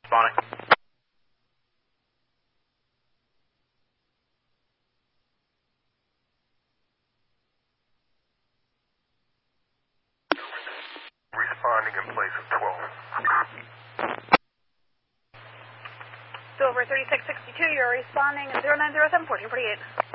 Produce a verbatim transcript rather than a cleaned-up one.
Responding. Responding in place of twelve. Silver thirty-six sixty-two, you're responding at zero nine zero seven, fourteen forty-eight.